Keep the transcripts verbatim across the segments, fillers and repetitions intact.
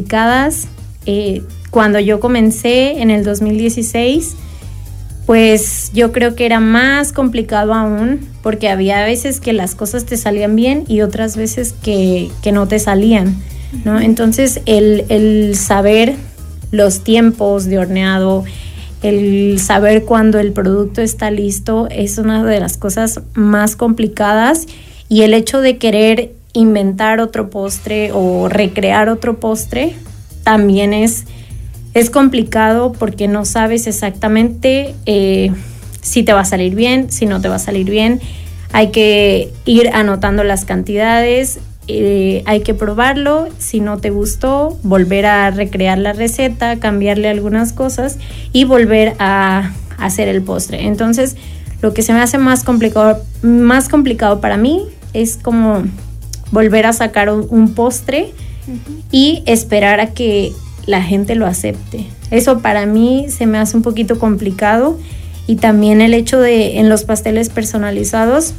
complicadas. Eh, cuando yo comencé en el dos mil dieciséis, pues yo creo que era más complicado aún, porque había veces que las cosas te salían bien y otras veces que, que no te salían, ¿no? Entonces el, el saber los tiempos de horneado, el saber cuándo el producto está listo es una de las cosas más complicadas, y el hecho de querer inventar otro postre o recrear otro postre también es, es complicado, porque no sabes exactamente eh, si te va a salir bien, si no te va a salir bien. Hay que ir anotando las cantidades, eh, hay que probarlo, si no te gustó, volver a recrear la receta, cambiarle algunas cosas y volver a hacer el postre. Entonces, lo que se me hace más complicado, más complicado para mí es como volver a sacar un, un postre uh-huh. y esperar a que la gente lo acepte. Eso para mí se me hace un poquito complicado. Y también el hecho de en los pasteles personalizados,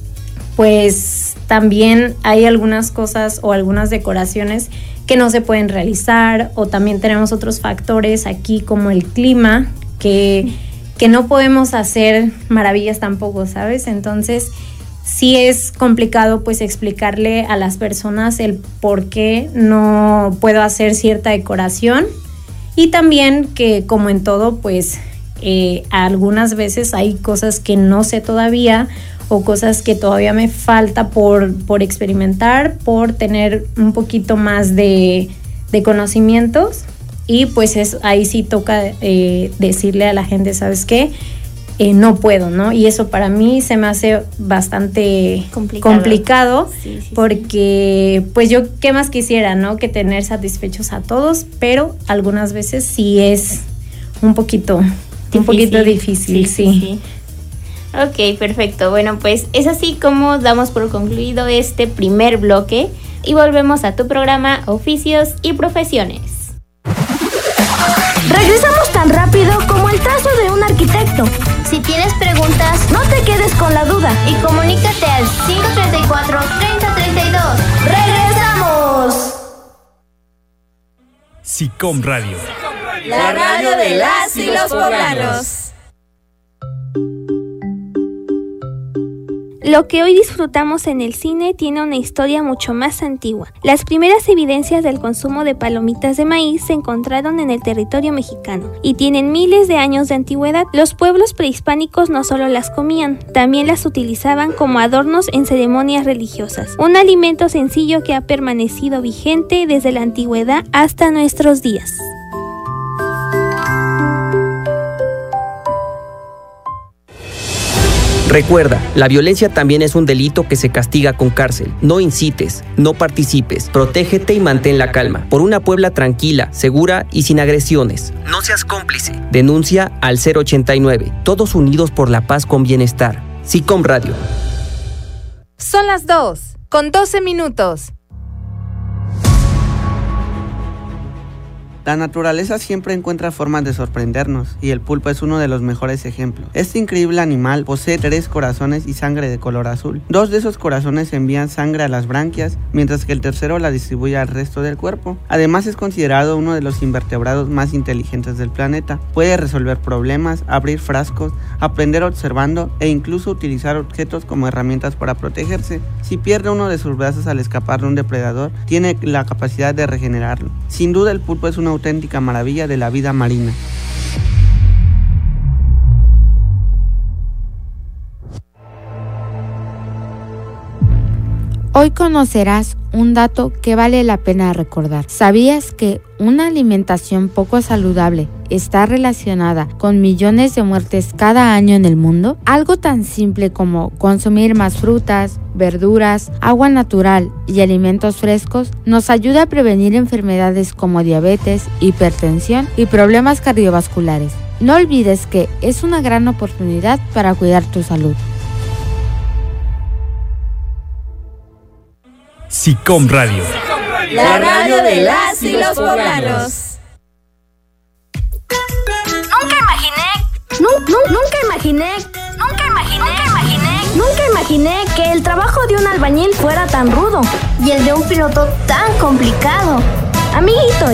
pues también hay algunas cosas o algunas decoraciones que no se pueden realizar, o también tenemos otros factores aquí como el clima, que, que no podemos hacer maravillas tampoco, ¿sabes? Entonces sí es complicado pues explicarle a las personas el por qué no puedo hacer cierta decoración, y también que, como en todo, pues eh, algunas veces hay cosas que no sé todavía, o cosas que todavía me falta por, por experimentar, por tener un poquito más de, de conocimientos, y pues es, ahí sí toca eh, decirle a la gente, ¿sabes qué? Eh, no puedo, ¿no? Y eso para mí se me hace bastante complicado, complicado sí, sí, porque sí. Pues yo qué más quisiera, ¿no? Que tener satisfechos a todos, pero algunas veces sí es un poquito difícil. un poquito difícil, sí. sí. sí, sí. Ok, perfecto. Bueno, pues es así como damos por concluido este primer bloque y volvemos a tu programa Oficios y Profesiones. Regresamos tan rápido como el trazo de un arquitecto. Si tienes preguntas, no te quedes con la duda y comunícate al cinco tres cuatro, treinta treinta y dos. ¡Regresamos! SICOM Radio. La radio de las y los poblanos. Lo que hoy disfrutamos en el cine tiene una historia mucho más antigua. Las primeras evidencias del consumo de palomitas de maíz se encontraron en el territorio mexicano y tienen miles de años de antigüedad. Los pueblos prehispánicos no solo las comían, también las utilizaban como adornos en ceremonias religiosas. Un alimento sencillo que ha permanecido vigente desde la antigüedad hasta nuestros días. Recuerda, la violencia también es un delito que se castiga con cárcel. No incites, no participes, protégete y mantén la calma. Por una Puebla tranquila, segura y sin agresiones. No seas cómplice. Denuncia al cero ochenta y nueve. Todos unidos por la paz con bienestar. SICOM Radio. Son las dos, con doce minutos. La naturaleza siempre encuentra formas de sorprendernos, y el pulpo es uno de los mejores ejemplos. Este increíble animal posee tres corazones y sangre de color azul. Dos de esos corazones envían sangre a las branquias, mientras que el tercero la distribuye al resto del cuerpo. Además, es considerado uno de los invertebrados más inteligentes del planeta. Puede resolver problemas, abrir frascos, aprender observando e incluso utilizar objetos como herramientas para protegerse. Si pierde uno de sus brazos al escapar de un depredador, tiene la capacidad de regenerarlo. Sin duda, el pulpo es una auténtica maravilla de la vida marina. Hoy conocerás un dato que vale la pena recordar. ¿Sabías que una alimentación poco saludable está relacionada con millones de muertes cada año en el mundo? Algo tan simple como consumir más frutas, verduras, agua natural y alimentos frescos nos ayuda a prevenir enfermedades como diabetes, hipertensión y problemas cardiovasculares. No olvides que es una gran oportunidad para cuidar tu salud. SICOM Radio. La radio de las y los poblanos. Nunca imaginé, no, no, nunca imaginé, nunca imaginé, nunca imaginé, nunca imaginé que el trabajo de un albañil fuera tan rudo y el de un piloto tan complicado. Amiguito,